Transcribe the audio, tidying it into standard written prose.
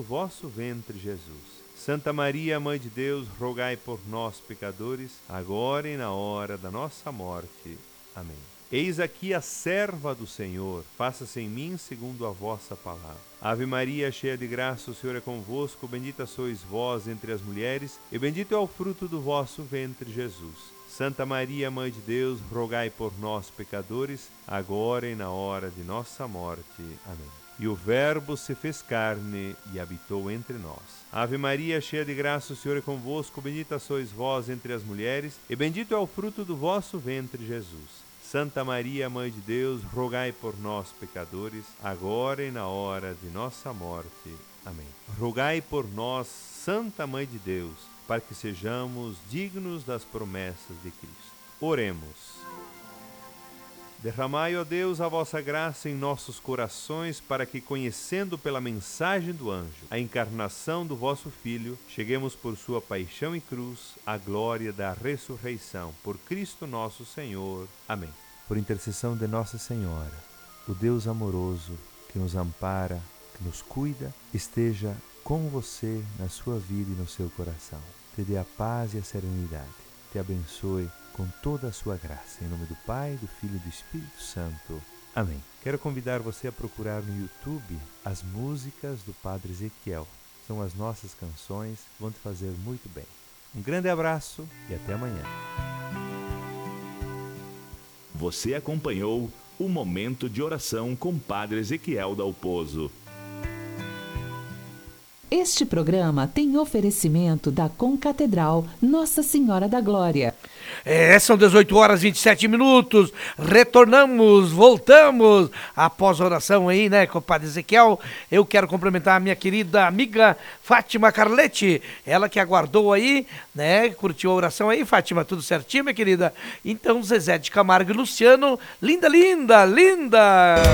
vosso ventre, Jesus. Santa Maria, Mãe de Deus, rogai por nós, pecadores, agora e na hora da nossa morte. Amém. Eis aqui a serva do Senhor, faça-se em mim segundo a vossa palavra. Ave Maria, cheia de graça, o Senhor é convosco, bendita sois vós entre as mulheres, e bendito é o fruto do vosso ventre, Jesus. Santa Maria, Mãe de Deus, rogai por nós, pecadores, agora e na hora de nossa morte. Amém. E o Verbo se fez carne e habitou entre nós. Ave Maria, cheia de graça, o Senhor é convosco, bendita sois vós entre as mulheres, e bendito é o fruto do vosso ventre, Jesus. Santa Maria, Mãe de Deus, rogai por nós, pecadores, agora e na hora de nossa morte. Amém. Rogai por nós, Santa Mãe de Deus, para que sejamos dignos das promessas de Cristo. Oremos. Derramai, ó Deus, a vossa graça em nossos corações, para que, conhecendo pela mensagem do anjo a encarnação do vosso Filho, cheguemos por sua paixão e cruz à glória da ressurreição. Por Cristo nosso Senhor. Amém. Por intercessão de Nossa Senhora, o Deus amoroso que nos ampara, que nos cuida, esteja com você na sua vida e no seu coração. Te dê a paz e a serenidade. Te abençoe com toda a sua graça. Em nome do Pai, do Filho e do Espírito Santo. Amém. Quero convidar você a procurar no YouTube as músicas do Padre Ezequiel. São as nossas canções, vão te fazer muito bem. Um grande abraço e até amanhã. Você acompanhou o Momento de Oração com Padre Ezequiel Dalpozo. Este programa tem oferecimento da Concatedral Nossa Senhora da Glória. São 18 horas e 27 minutos. Retornamos, voltamos após a oração aí, né, com o Padre Ezequiel. Eu quero cumprimentar a minha querida amiga Fátima Carletti, ela que aguardou aí, né, curtiu a oração aí. Fátima, tudo certinho, minha querida? Então, Zezé de Camargo e Luciano, linda, linda, linda!